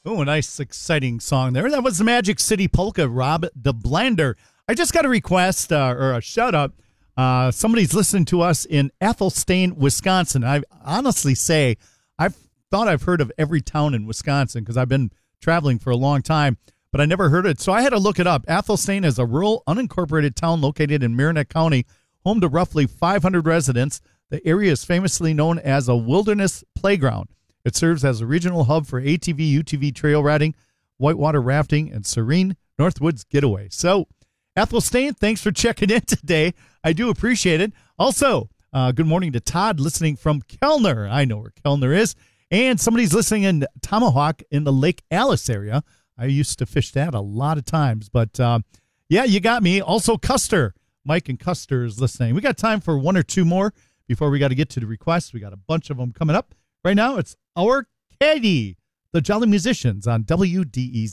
Oh, a nice, exciting song there. That was the Magic City Polka, Rob DeBlander. I just got a request or a shout-out. Somebody's listening to us in Athelstan, Wisconsin. I honestly say I've thought I've heard of every town in Wisconsin because I've been traveling for a long time, but I never heard it. So I had to look it up. Athelstan is a rural, unincorporated town located in Marinette County, home to roughly 500 residents. The area is famously known as a wilderness playground. It serves as a regional hub for ATV, UTV trail riding, whitewater rafting, and serene Northwoods getaway. So, Athelstan, thanks for checking in today. I do appreciate it. Also, good morning to Todd listening from Kellner. I know where Kellner is. And somebody's listening in Tomahawk in the Lake Alice area. I used to fish that a lot of times. But, yeah, you got me. Also, Custer. Mike and Custer is listening. We got time for one or two more before we got to get to the requests. We got a bunch of them coming up. Right now, it's our Katie, the Jolly Musicians on WDEZ.